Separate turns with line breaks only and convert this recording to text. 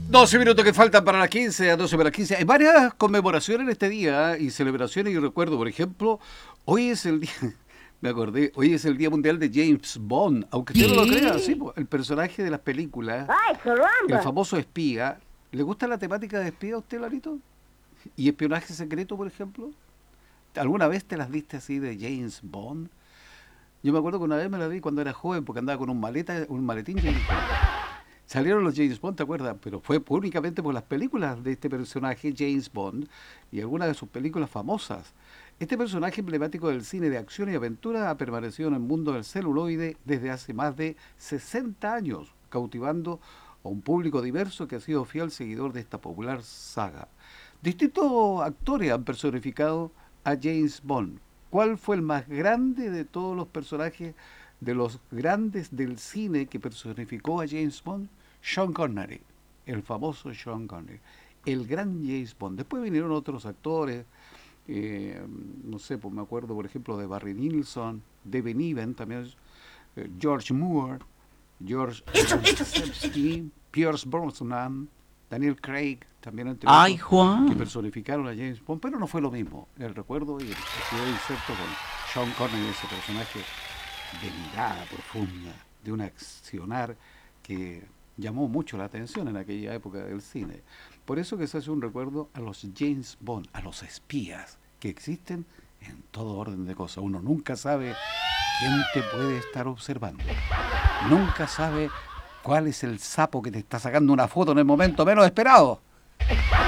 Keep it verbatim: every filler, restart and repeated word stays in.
doce minutos que faltan para las quince, a doce para las quince. Hay varias conmemoraciones en este día y celebraciones y recuerdo, por ejemplo, hoy es el día, me acordé, hoy es el Día Mundial de James Bond, aunque usted no lo crea, sí, po, el personaje de las películas,
¡Ay,
el
caramba!
famoso espía. ¿Le gusta la temática de espía a usted, Larito? ¿Y espionaje secreto, por ejemplo? ¿Alguna vez te las viste así de James Bond? Yo me acuerdo que una vez me la vi cuando era joven porque andaba con un maleta, un maletín James Bond. Salieron los James Bond, ¿te acuerdas? Pero fue únicamente por las películas de este personaje, James Bond, y algunas de sus películas famosas. Este personaje emblemático del cine de acción y aventura ha permanecido en el mundo del celuloide desde hace más de sesenta años, cautivando a un público diverso que ha sido fiel seguidor de esta popular saga. Distintos actores han personificado a James Bond. ¿Cuál fue el más grande de todos los personajes de los grandes del cine que personificó a James Bond? Sean Connery, el famoso Sean Connery, el gran James Bond. Después vinieron otros actores, eh, no sé, pues me acuerdo por ejemplo de Barry Nilsson, de Ben Even, también eh, George Moore, George Lazenby, Pierce Brosnan, Daniel Craig, también entre
Ay,
otros, que
Juan.
personificaron a James Bond, pero no fue lo mismo. El recuerdo y el estudio inserto con Sean Connery, ese personaje de mirada profunda, de un accionar que llamó mucho la atención en aquella época del cine. Por eso que se hace un recuerdo a los James Bond, a los espías que existen en todo orden de cosas. Uno nunca sabe quién te puede estar observando. Nunca sabe cuál es el sapo que te está sacando una foto en el momento menos esperado.